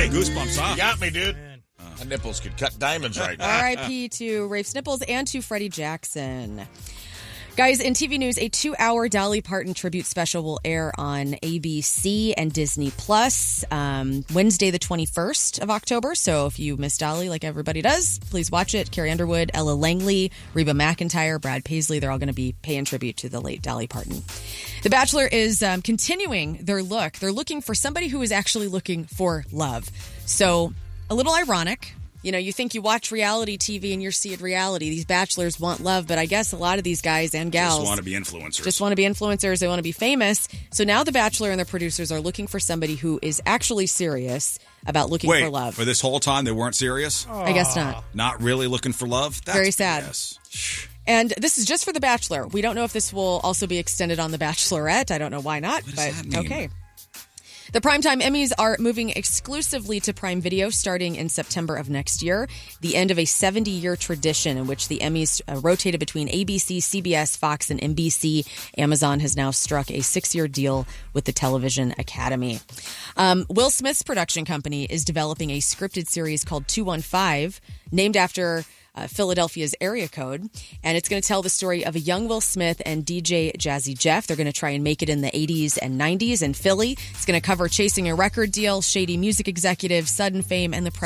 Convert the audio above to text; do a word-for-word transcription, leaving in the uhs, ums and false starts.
Hey, goosebumps, huh? You got me, dude. Man. My nipples could cut diamonds right now. R I P to Rafe's nipples and to Freddie Jackson. Guys, in T V news, a two-hour Dolly Parton tribute special will air on A B C and Disney Plus um, Wednesday, the twenty-first of October. So if you miss Dolly like everybody does, please watch it. Carrie Underwood, Ella Langley, Reba McEntire, Brad Paisley, they're all going to be paying tribute to the late Dolly Parton. The Bachelor is um, continuing their look. They're looking for somebody who is actually looking for love. So a little ironic. You know, you think you watch reality T V and you're seeing reality. These bachelors want love, but I guess a lot of these guys and gals Just want to be influencers. Just want to be influencers. They want to be famous. So now The Bachelor and their producers are looking for somebody who is actually serious about looking Wait, for love. for this whole time they weren't serious? I guess not. Not really looking for love? That's Very sad. B S. And this is just for The Bachelor. We don't know if this will also be extended on The Bachelorette. I don't know why not, What does but that mean? okay. The Primetime Emmys are moving exclusively to Prime Video starting in September of next year, the end of a seventy-year tradition in which the Emmys uh, rotated between A B C, C B S, Fox, and N B C. Amazon has now struck a six-year deal with the Television Academy. Um, Will Smith's production company is developing a scripted series called two one five, named after Uh, Philadelphia's area code, and it's going to tell the story of a young Will Smith and D J Jazzy Jeff. They're going to try and make it in the eighties and nineties in Philly. It's going to cover chasing a record deal, shady music executive, sudden fame, and the